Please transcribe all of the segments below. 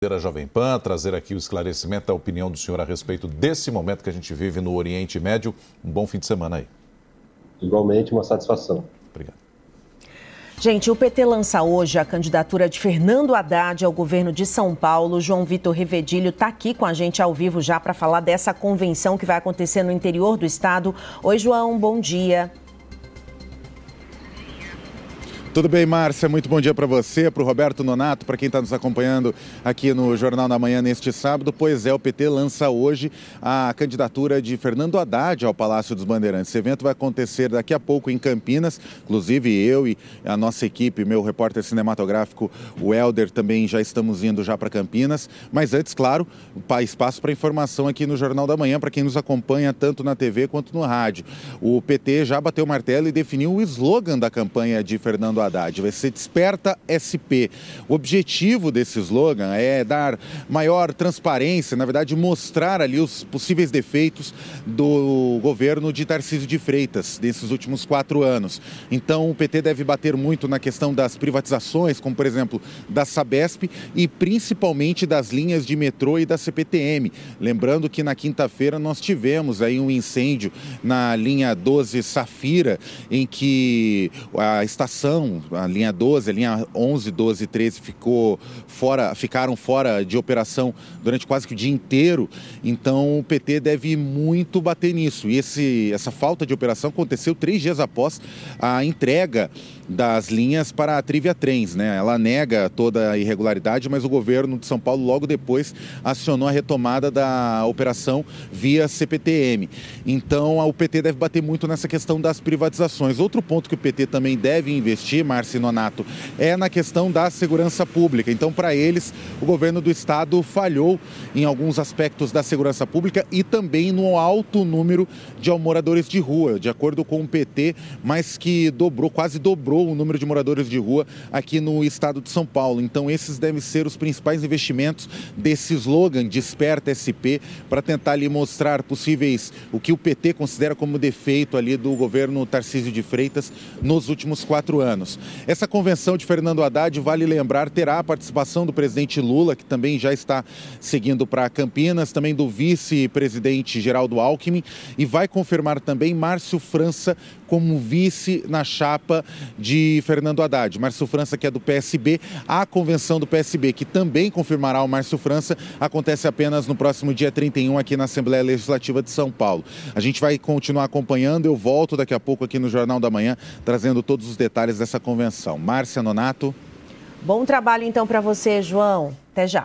A Jovem Pan, trazer aqui o esclarecimento da opinião do senhor a respeito desse momento que a gente vive no Oriente Médio. Um bom fim de semana aí. Igualmente, uma satisfação. Obrigado. Gente, o PT lança hoje a candidatura de Fernando Haddad ao governo de São Paulo. João Vitor Revedilho está aqui com a gente ao vivo já para falar dessa convenção que vai acontecer no interior do estado. Oi, João, bom dia. Tudo bem, Márcia? Muito bom dia para você, para o Roberto Nonato, para quem está nos acompanhando aqui no Jornal da Manhã neste sábado. Pois é, o PT lança hoje a candidatura de Fernando Haddad ao Palácio dos Bandeirantes. Esse evento vai acontecer daqui a pouco em Campinas. Inclusive eu e a nossa equipe, meu repórter cinematográfico, o Helder, também já estamos indo já para Campinas. Mas antes, claro, espaço para informação aqui no Jornal da Manhã, para quem nos acompanha tanto na TV quanto no rádio. O PT já bateu o martelo e definiu o slogan da campanha de Fernando Haddad. Vai ser Desperta SP. O objetivo desse slogan é dar maior transparência, na verdade mostrar ali os possíveis defeitos do governo de Tarcísio de Freitas nesses últimos 4 anos. Então o PT deve bater muito na questão das privatizações, como por exemplo da Sabesp e principalmente das linhas de metrô e da CPTM. Lembrando que na quinta-feira nós tivemos aí um incêndio na linha 12 Safira, em que a estação, a linha 12, a linha 11, 12 e 13 ficaram fora de operação durante quase que o dia inteiro. Então o PT deve muito bater nisso. E essa falta de operação aconteceu 3 dias após a entrega das linhas para a Trivia Trens, né? Ela nega toda a irregularidade, mas o governo de São Paulo logo depois acionou a retomada da operação via CPTM. Então o PT deve bater muito nessa questão das privatizações. Outro ponto que o PT também deve investir, Márcia e Nonato, é na questão da segurança pública. Então, para eles, o governo do estado falhou em alguns aspectos da segurança pública e também no alto número de moradores de rua, de acordo com o PT, mas que quase dobrou o número de moradores de rua aqui no estado de São Paulo. Então, esses devem ser os principais investimentos desse slogan Desperta SP, para tentar ali mostrar possíveis, o que o PT considera como defeito ali do governo Tarcísio de Freitas nos últimos 4 anos. Essa convenção de Fernando Haddad, vale lembrar, terá a participação do presidente Lula, que também já está seguindo para Campinas, também do vice-presidente Geraldo Alckmin, e vai confirmar também Márcio França como vice na chapa de Fernando Haddad. Márcio França, que é do PSB. A convenção do PSB, que também confirmará o Márcio França, acontece apenas no próximo dia 31 aqui na Assembleia Legislativa de São Paulo. A gente vai continuar acompanhando, eu volto daqui a pouco aqui no Jornal da Manhã, trazendo todos os detalhes dessa convenção. Márcia, Nonato. Bom trabalho então para você, João. Até já.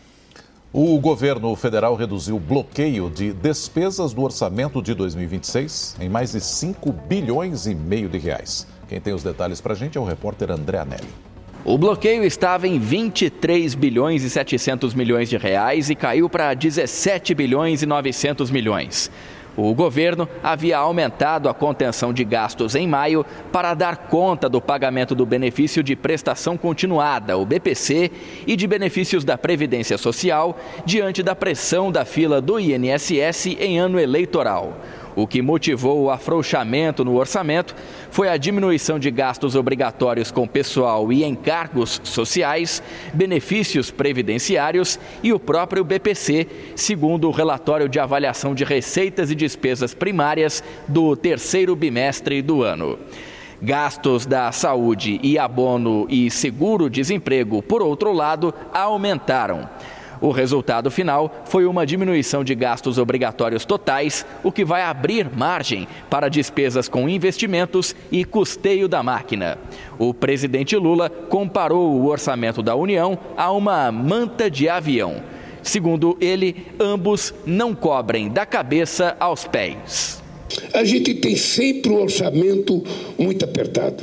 O governo federal reduziu o bloqueio de despesas do orçamento de 2026 em mais de 5 bilhões e meio de reais. Quem tem os detalhes para a gente é o repórter André Anelli. O bloqueio estava em 23 bilhões e 700 milhões de reais e caiu para 17 bilhões e 900 milhões. O governo havia aumentado a contenção de gastos em maio para dar conta do pagamento do benefício de prestação continuada, o BPC, e de benefícios da Previdência Social, diante da pressão da fila do INSS em ano eleitoral. O que motivou o afrouxamento no orçamento foi a diminuição de gastos obrigatórios com pessoal e encargos sociais, benefícios previdenciários e o próprio BPC, segundo o relatório de avaliação de receitas e despesas primárias do terceiro bimestre do ano. Gastos da saúde e abono e seguro-desemprego, por outro lado, aumentaram. O resultado final foi uma diminuição de gastos obrigatórios totais, o que vai abrir margem para despesas com investimentos e custeio da máquina. O presidente Lula comparou o orçamento da União a uma manta de avião. Segundo ele, ambos não cobrem da cabeça aos pés. A gente tem sempre um orçamento muito apertado.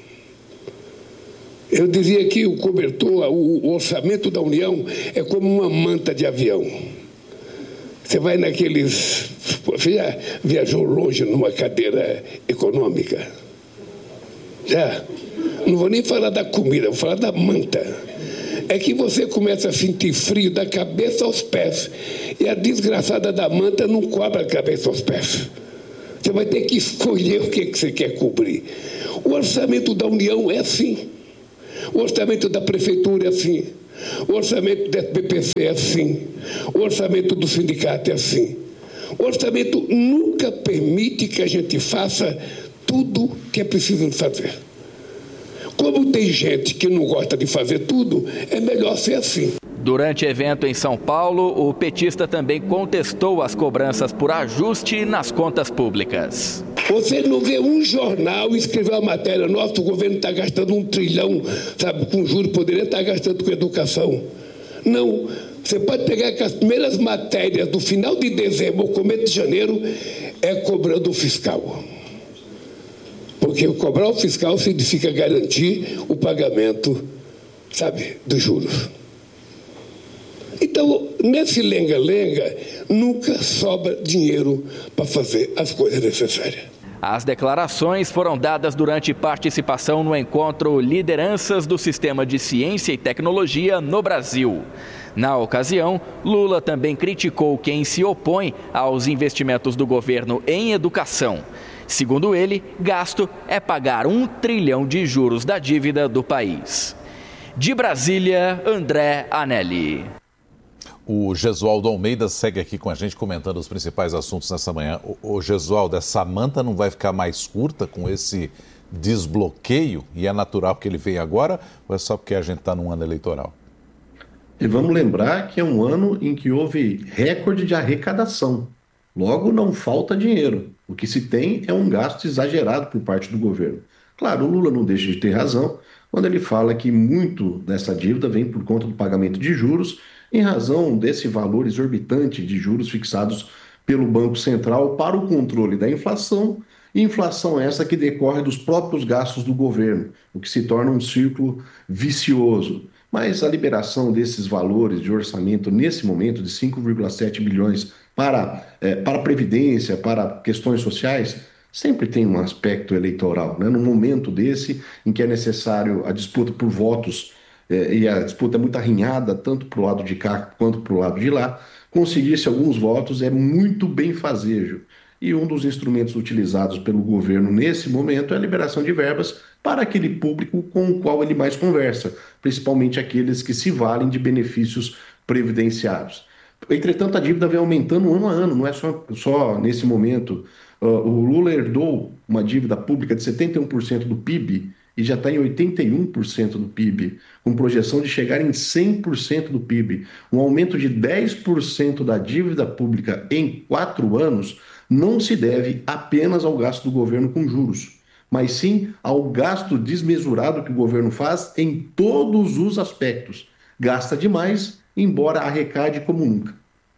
Eu dizia que o cobertor, o orçamento da União é como uma manta de avião. Você vai naqueles... Você já viajou longe numa cadeira econômica? Já? Não vou nem falar da comida, vou falar da manta. É que você começa a sentir frio da cabeça aos pés. E a desgraçada da manta não cobre a cabeça aos pés. Você vai ter que escolher o que você quer cobrir. O orçamento da União é assim. O orçamento da prefeitura é assim. O orçamento da SBPC é assim. O orçamento do sindicato é assim. O orçamento nunca permite que a gente faça tudo que é preciso fazer. Como tem gente que não gosta de fazer tudo, é melhor ser assim. Durante evento em São Paulo, o petista também contestou as cobranças por ajuste nas contas públicas. Você não vê um jornal escrever uma matéria, nosso governo está gastando 1 trilhão, sabe, com juros, poderia estar gastando com educação. Não, você pode pegar que as primeiras matérias do final de dezembro ou começo de janeiro é cobrando o fiscal. Porque cobrar o fiscal significa garantir o pagamento, sabe, dos juros. Então, nesse lenga-lenga, nunca sobra dinheiro para fazer as coisas necessárias. As declarações foram dadas durante participação no encontro Lideranças do Sistema de Ciência e Tecnologia no Brasil. Na ocasião, Lula também criticou quem se opõe aos investimentos do governo em educação. Segundo ele, gasto é pagar 1 trilhão de juros da dívida do país. De Brasília, André Anelli. O Gesualdo Almeida segue aqui com a gente comentando os principais assuntos nessa manhã. O Gesualdo, essa manta não vai ficar mais curta com esse desbloqueio? E é natural que ele venha agora ou é só porque a gente está num ano eleitoral? E vamos lembrar que é um ano em que houve recorde de arrecadação. Logo, não falta dinheiro. O que se tem é um gasto exagerado por parte do governo. Claro, o Lula não deixa de ter razão quando ele fala que muito dessa dívida vem por conta do pagamento de juros em razão desse valor exorbitante de juros fixados pelo Banco Central para o controle da inflação, e inflação essa que decorre dos próprios gastos do governo, o que se torna um círculo vicioso. Mas a liberação desses valores de orçamento nesse momento de 5,7 bilhões para a Previdência, para questões sociais, sempre tem um aspecto eleitoral, né? Num momento desse em que é necessário a disputa por votos, e a disputa é muito arrinhada, tanto para o lado de cá quanto para o lado de lá, conseguir-se alguns votos é muito benfazejo. E um dos instrumentos utilizados pelo governo nesse momento é a liberação de verbas para aquele público com o qual ele mais conversa, principalmente aqueles que se valem de benefícios previdenciários. Entretanto, a dívida vem aumentando ano a ano, não é só nesse momento. O Lula herdou uma dívida pública de 71% do PIB e já está em 81% do PIB, com projeção de chegar em 100% do PIB. Um aumento de 10% da dívida pública em 4 anos não se deve apenas ao gasto do governo com juros, mas sim ao gasto desmesurado que o governo faz em todos os aspectos. Gasta demais, embora arrecade como nunca.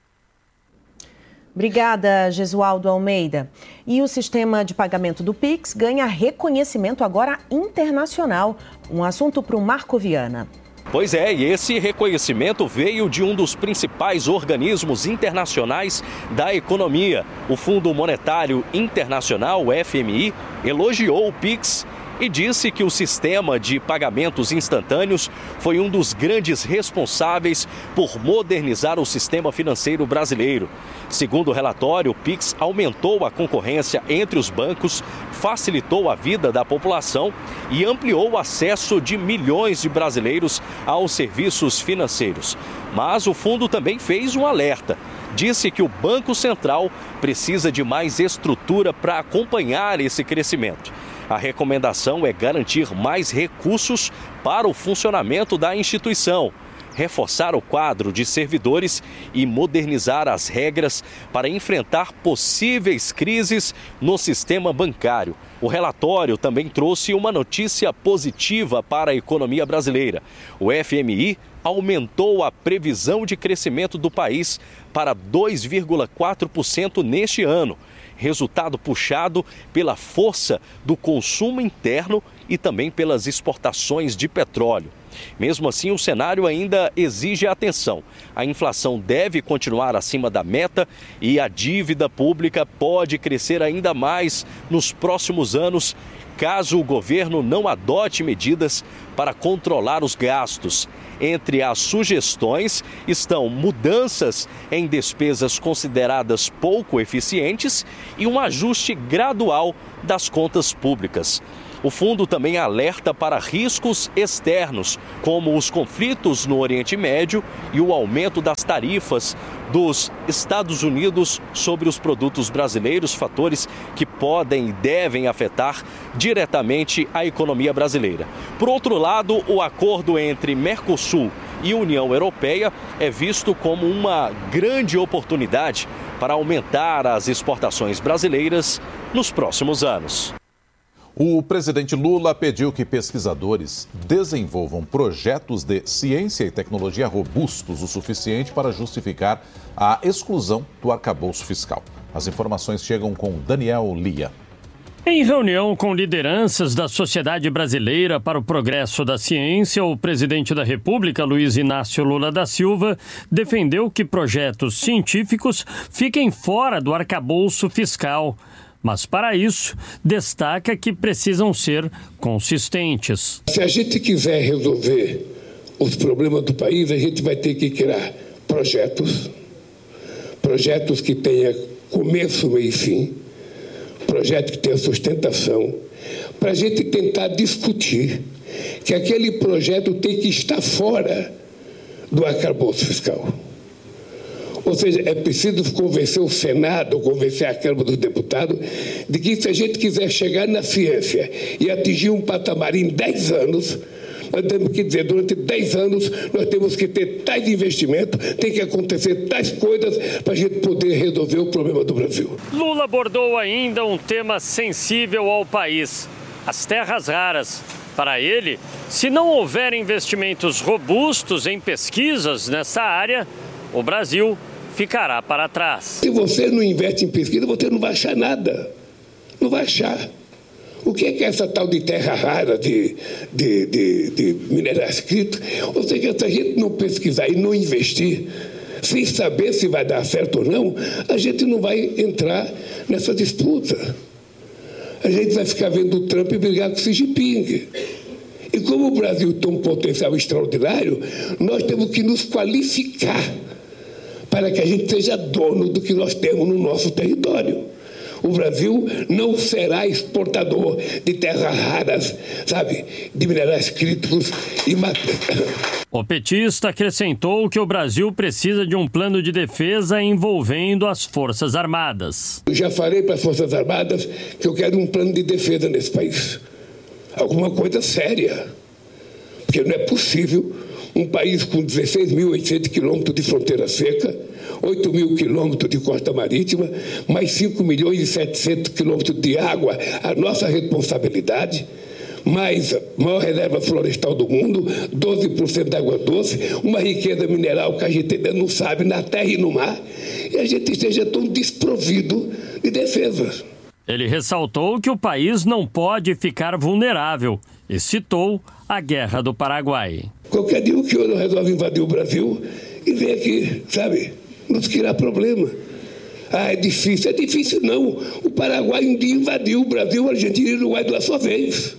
Obrigada, Gesualdo Almeida. E o sistema de pagamento do Pix ganha reconhecimento agora internacional. Um assunto para o Marco Viana. Pois é, e esse reconhecimento veio de um dos principais organismos internacionais da economia. O Fundo Monetário Internacional, o FMI, elogiou o Pix e disse que o sistema de pagamentos instantâneos foi um dos grandes responsáveis por modernizar o sistema financeiro brasileiro. Segundo o relatório, o Pix aumentou a concorrência entre os bancos, facilitou a vida da população e ampliou o acesso de milhões de brasileiros aos serviços financeiros. Mas o fundo também fez um alerta. Disse que o Banco Central precisa de mais estrutura para acompanhar esse crescimento. A recomendação é garantir mais recursos para o funcionamento da instituição, reforçar o quadro de servidores e modernizar as regras para enfrentar possíveis crises no sistema bancário. O relatório também trouxe uma notícia positiva para a economia brasileira. O FMI aumentou a previsão de crescimento do país para 2,4% neste ano. Resultado puxado pela força do consumo interno e também pelas exportações de petróleo. Mesmo assim, o cenário ainda exige atenção. A inflação deve continuar acima da meta e a dívida pública pode crescer ainda mais nos próximos anos, caso o governo não adote medidas para controlar os gastos. Entre as sugestões estão mudanças em despesas consideradas pouco eficientes e um ajuste gradual das contas públicas. O fundo também alerta para riscos externos, como os conflitos no Oriente Médio e o aumento das tarifas dos Estados Unidos sobre os produtos brasileiros, fatores que podem e devem afetar diretamente a economia brasileira. Por outro lado, o acordo entre Mercosul e União Europeia é visto como uma grande oportunidade para aumentar as exportações brasileiras nos próximos anos. O presidente Lula pediu que pesquisadores desenvolvam projetos de ciência e tecnologia robustos o suficiente para justificar a exclusão do arcabouço fiscal. As informações chegam com Daniel Lia. Em reunião com lideranças da Sociedade Brasileira para o Progresso da Ciência, o presidente da República, Luiz Inácio Lula da Silva, defendeu que projetos científicos fiquem fora do arcabouço fiscal. Mas, para isso, destaca que precisam ser consistentes. Se a gente quiser resolver os problemas do país, a gente vai ter que criar projetos que tenham começo, meio e fim, projeto que tenha sustentação, para a gente tentar discutir que aquele projeto tem que estar fora do arcabouço fiscal. Ou seja, é preciso convencer o Senado, convencer a Câmara dos Deputados, de que se a gente quiser chegar na ciência e atingir um patamar em 10 anos, nós temos que dizer, durante 10 anos, nós temos que ter tais investimentos, tem que acontecer tais coisas para a gente poder resolver o problema do Brasil. Lula abordou ainda um tema sensível ao país, as terras raras. Para ele, se não houver investimentos robustos em pesquisas nessa área, o Brasil ficará para trás. Se você não investe em pesquisa, você não vai achar nada. Não vai achar. O que é essa tal de terra rara, de minerais críticos? Ou seja, se a gente não pesquisar e não investir, sem saber se vai dar certo ou não, a gente não vai entrar nessa disputa. A gente vai ficar vendo o Trump brigar com o Xi Jinping. E como o Brasil tem um potencial extraordinário, nós temos que nos qualificar para que a gente seja dono do que nós temos no nosso território. O Brasil não será exportador de terras raras, sabe, de minerais críticos e O petista acrescentou que o Brasil precisa de um plano de defesa envolvendo as Forças Armadas. Eu já falei para as Forças Armadas que eu quero um plano de defesa nesse país. Alguma coisa séria. Porque não é possível um país com 16.800 quilômetros de fronteira seca, 8.000 quilômetros de costa marítima, mais 5.700.000 quilômetros de água, a nossa responsabilidade, mais a maior reserva florestal do mundo, 12% de água doce, uma riqueza mineral que a gente ainda não sabe na terra e no mar, e a gente esteja tão desprovido de defesa. Ele ressaltou que o país não pode ficar vulnerável e citou a Guerra do Paraguai. Qualquer dia o que não resolve invadir o Brasil e vem aqui, sabe, nos criar problema. Ah, é difícil não. O Paraguai um dia invadiu o Brasil, a Argentina e o Uruguai de uma só vez.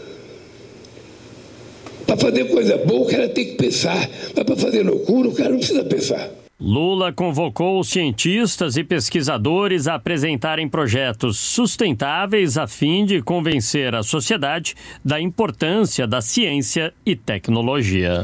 Para fazer coisa boa, o cara tem que pensar, mas para fazer loucura, o cara não precisa pensar. Lula convocou os cientistas e pesquisadores a apresentarem projetos sustentáveis a fim de convencer a sociedade da importância da ciência e tecnologia.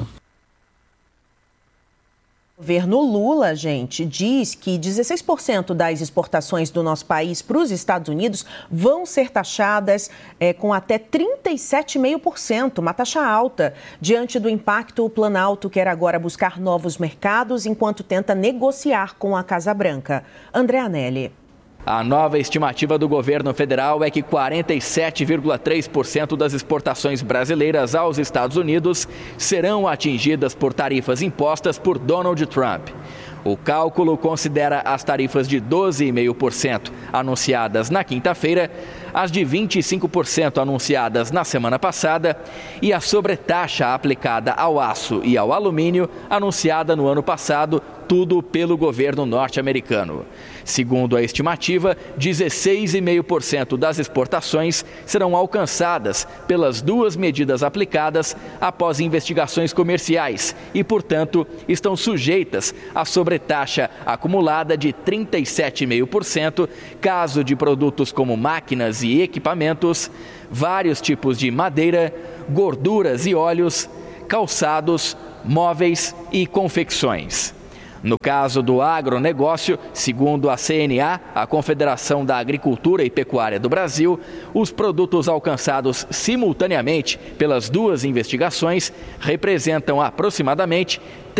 O governo Lula, gente, diz que 16% das exportações do nosso país para os Estados Unidos vão ser taxadas com até 37,5%, uma taxa alta. Diante do impacto, o Planalto quer agora buscar novos mercados enquanto tenta negociar com a Casa Branca. André Anelli. A nova estimativa do governo federal é que 47,3% das exportações brasileiras aos Estados Unidos serão atingidas por tarifas impostas por Donald Trump. O cálculo considera as tarifas de 12,5% anunciadas na quinta-feira, as de 25% anunciadas na semana passada e a sobretaxa aplicada ao aço e ao alumínio anunciada no ano passado, tudo pelo governo norte-americano. Segundo a estimativa, 16,5% das exportações serão alcançadas pelas duas medidas aplicadas após investigações comerciais e, portanto, estão sujeitas à sobretaxa acumulada de 37,5% caso de produtos como máquinas máquinas e equipamentos, vários tipos de madeira, gorduras e óleos, calçados, móveis e confecções. No caso do agronegócio, segundo a CNA, a Confederação da Agricultura e Pecuária do Brasil, os produtos alcançados simultaneamente pelas duas investigações representam aproximadamente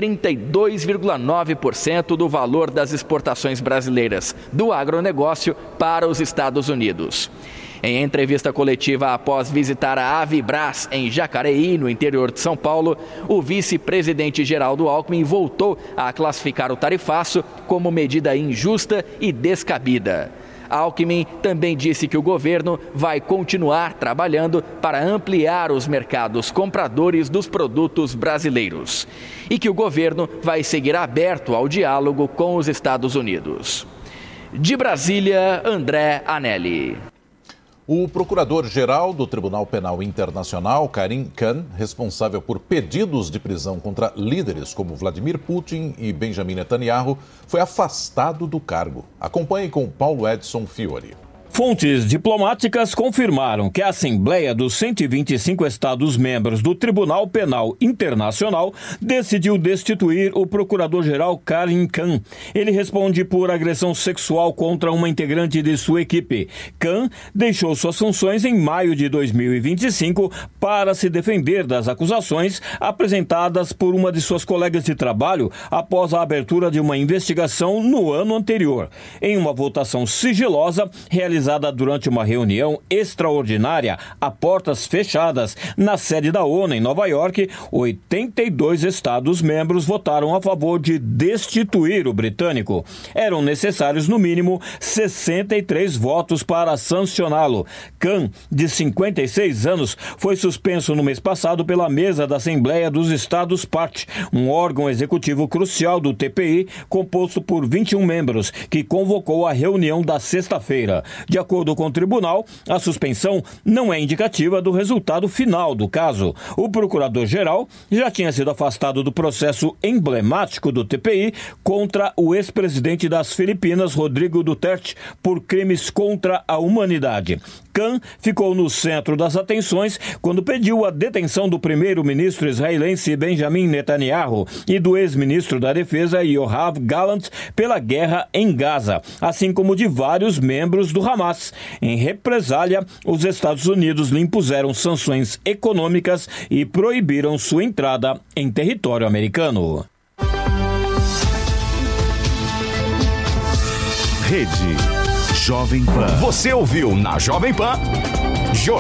32,9% do valor das exportações brasileiras do agronegócio para os Estados Unidos. Em entrevista coletiva após visitar a Avibras em Jacareí, no interior de São Paulo, o vice-presidente Geraldo Alckmin voltou a classificar o tarifaço como medida injusta e descabida. Alckmin também disse que o governo vai continuar trabalhando para ampliar os mercados compradores dos produtos brasileiros e que o governo vai seguir aberto ao diálogo com os Estados Unidos. De Brasília, André Anelli. O procurador-geral do Tribunal Penal Internacional, Karim Khan, responsável por pedidos de prisão contra líderes como Vladimir Putin e Benjamin Netanyahu, foi afastado do cargo. Acompanhe com Paulo Edson Fiori. Fontes diplomáticas confirmaram que a Assembleia dos 125 Estados-membros do Tribunal Penal Internacional decidiu destituir o procurador-geral Karim Khan. Ele responde por agressão sexual contra uma integrante de sua equipe. Khan deixou suas funções em maio de 2025 para se defender das acusações apresentadas por uma de suas colegas de trabalho após a abertura de uma investigação no ano anterior. Em uma votação sigilosa realizada durante uma reunião extraordinária a portas fechadas na sede da ONU em Nova York, 82 Estados-membros votaram a favor de destituir o britânico. Eram necessários, no mínimo, 63 votos para sancioná-lo. Khan, de 56 anos, foi suspenso no mês passado pela mesa da Assembleia dos Estados-Parte, um órgão executivo crucial do TPI, composto por 21 membros, que convocou a reunião da sexta-feira. De acordo com o tribunal, a suspensão não é indicativa do resultado final do caso. O procurador-geral já tinha sido afastado do processo emblemático do TPI contra o ex-presidente das Filipinas, Rodrigo Duterte, por crimes contra a humanidade. Khan ficou no centro das atenções quando pediu a detenção do primeiro-ministro israelense Benjamin Netanyahu e do ex-ministro da Defesa Yoav Gallant pela guerra em Gaza, assim como de vários membros do Hamas. Em represália, os Estados Unidos lhe impuseram sanções econômicas e proibiram sua entrada em território americano. Rede Jovem Pan. Você ouviu na Jovem Pan